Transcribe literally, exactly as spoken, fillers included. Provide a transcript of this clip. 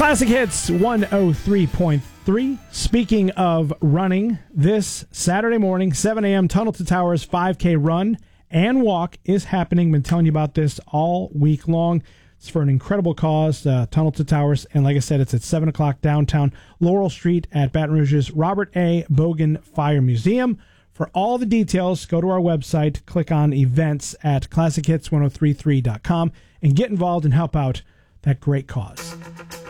Classic Hits one oh three point three. Speaking of running, this Saturday morning, seven a.m. Tunnel to Towers five K run and walk is happening. Been telling you about this all week long. It's for an incredible cause, uh, Tunnel to Towers. And like I said, it's at seven o'clock downtown Laurel Street at Baton Rouge's Robert A. Bogan Fire Museum. For all the details, go to our website, click on events at classic hits ten thirty-three dot com, and get involved and help out that great cause.